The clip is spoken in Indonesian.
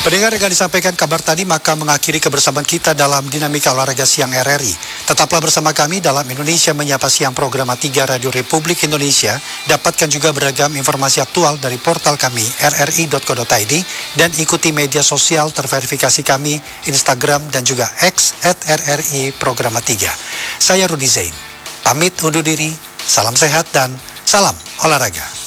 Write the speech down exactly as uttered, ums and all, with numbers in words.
Pendengar, yang disampaikan kabar tadi maka mengakhiri kebersamaan kita dalam Dinamika Olahraga Siang R R I. Tetaplah bersama kami dalam Indonesia Menyapa Siang program tiga Radio Republik Indonesia. Dapatkan juga beragam informasi aktual dari portal kami r r i dot co dot i d dan ikuti media sosial terverifikasi kami Instagram dan juga X at r r i programa tiga. Saya Rudi Zain. Pamit undur diri, salam sehat dan salam olahraga.